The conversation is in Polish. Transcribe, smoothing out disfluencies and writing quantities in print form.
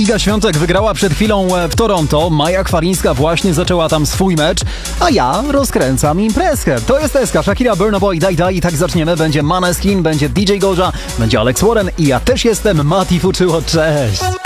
Iga Świątek wygrała przed chwilą w Toronto, Maja Kwarińska właśnie zaczęła tam swój mecz, a ja rozkręcam imprezkę. To jest SK, Shakira, Burna Boy, Daj Daj i tak zaczniemy. Będzie Maneskin, będzie DJ Goja, będzie Alex Warren i ja też jestem, Mati Fuczyło, cześć!